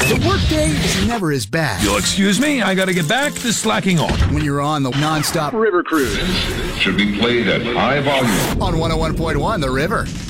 The workday is never as bad You'll excuse me, I gotta get back to slacking off. when you're on the non-stop river cruise Should be played at high volume. on 101.1 The River.